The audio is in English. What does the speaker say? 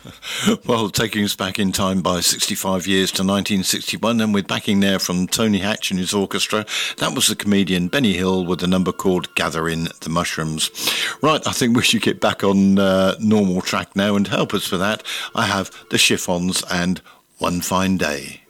Well, taking us back in time by 65 years to 1961, and with backing there from Tony Hatch and his orchestra, that was the comedian Benny Hill with a number called Gather in the Mushrooms. Right, I think we should get back on normal track now, and help us with that, I have the Chiffons and One Fine Day.